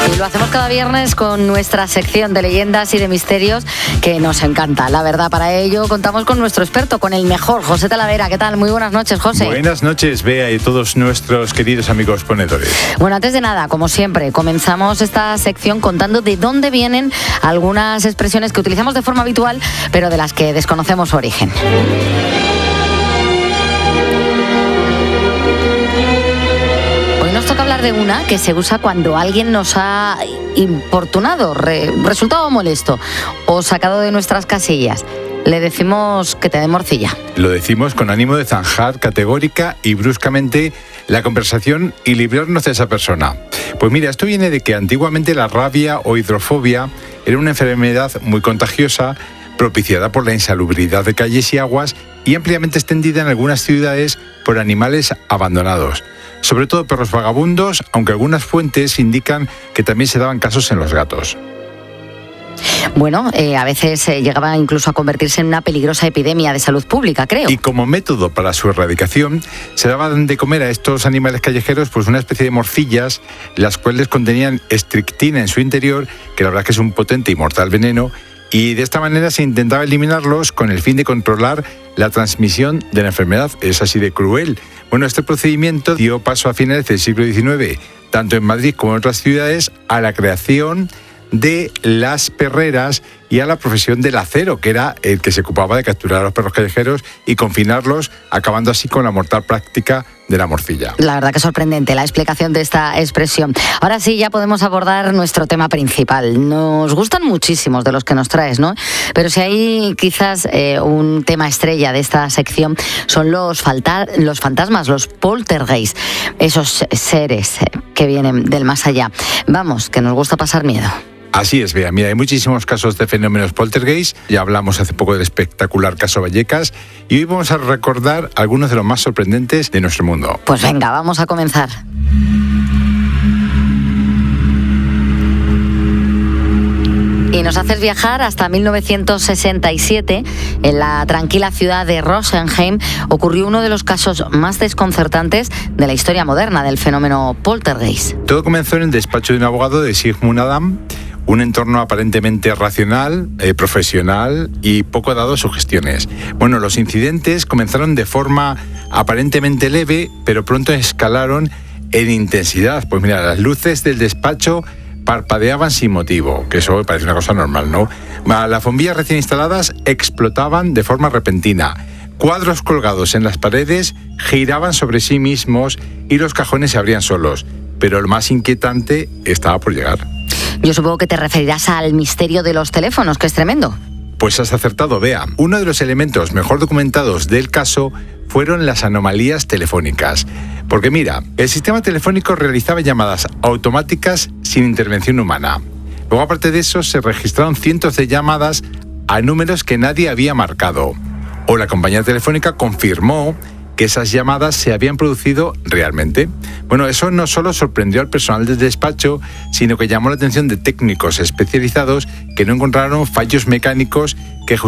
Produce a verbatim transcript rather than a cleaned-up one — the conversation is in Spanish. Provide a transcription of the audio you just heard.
Y lo hacemos cada viernes con nuestra sección de leyendas y de misterios que nos encanta. La verdad, para ello contamos con nuestro experto, con el mejor, José Talavera. ¿Qué tal? Muy buenas noches, José. Buenas noches, Bea, y todos nuestros queridos amigos ponedores. Bueno, antes de nada, como siempre, comenzamos esta sección contando de dónde vienen algunas expresiones que utilizamos de forma habitual, pero de las que desconocemos su origen. Nos toca hablar de una que se usa cuando alguien nos ha importunado, re, resultado molesto o sacado de nuestras casillas. Le decimos que te dé morcilla. Lo decimos con ánimo de zanjar categórica y bruscamente la conversación y librarnos de esa persona. Pues mira, esto viene de que antiguamente la rabia o hidrofobia era una enfermedad muy contagiosa, propiciada por la insalubridad de calles y aguas y ampliamente extendida en algunas ciudades por animales abandonados. Sobre todo perros vagabundos, aunque algunas fuentes indican que también se daban casos en los gatos. Bueno, eh, a veces eh, llegaba incluso a convertirse en una peligrosa epidemia de salud pública, creo. Y como método para su erradicación, se daban de comer a estos animales callejeros pues una especie de morcillas, las cuales contenían estrictina en su interior, que la verdad que es un potente y mortal veneno, y de esta manera se intentaba eliminarlos con el fin de controlar la transmisión de la enfermedad. Es así de cruel. Bueno, este procedimiento dio paso a finales del siglo diecinueve, tanto en Madrid como en otras ciudades, a la creación de las perreras y a la profesión del acero, que era el que se ocupaba de capturar a los perros callejeros y confinarlos, acabando así con la mortal práctica de la morcilla. La verdad que es sorprendente la explicación de esta expresión. Ahora sí, ya podemos abordar nuestro tema principal. Nos gustan muchísimos de los que nos traes, ¿no? Pero si hay quizás eh, un tema estrella de esta sección, son los, falta- los fantasmas, los poltergeist, esos seres que vienen del más allá. Vamos, que nos gusta pasar miedo. Así es, Bea. Mira, hay muchísimos casos de fenómenos poltergeist. Ya hablamos hace poco del espectacular caso Vallecas y hoy vamos a recordar algunos de los más sorprendentes de nuestro mundo. Pues venga, vamos a comenzar. Y nos haces viajar hasta mil novecientos sesenta y siete. En la tranquila ciudad de Rosenheim ocurrió uno de los casos más desconcertantes de la historia moderna del fenómeno poltergeist. Todo comenzó en el despacho de un abogado de Sigmund Adam, un entorno aparentemente racional, eh, profesional y poco dado a sugestiones. Bueno, los incidentes comenzaron de forma aparentemente leve, pero pronto escalaron en intensidad. Pues mira, las luces del despacho parpadeaban sin motivo, que eso parece una cosa normal, ¿no? Las bombillas recién instaladas explotaban de forma repentina. Cuadros colgados en las paredes giraban sobre sí mismos y los cajones se abrían solos. Pero lo más inquietante estaba por llegar. Yo supongo que te referirás al misterio de los teléfonos, que es tremendo. Pues has acertado, Bea. Uno de los elementos mejor documentados del caso fueron las anomalías telefónicas. Porque mira, el sistema telefónico realizaba llamadas automáticas sin intervención humana. Luego, aparte de eso, se registraron cientos de llamadas a números que nadie había marcado. O la compañía telefónica confirmó que esas llamadas se habían producido realmente. Bueno, eso no solo sorprendió al personal del despacho, sino que llamó la atención de técnicos especializados que no encontraron fallos mecánicos que